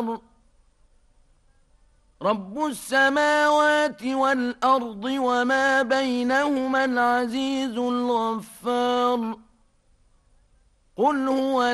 رب السماوات والأرض وما بينهما العزيز الغفار. قل هو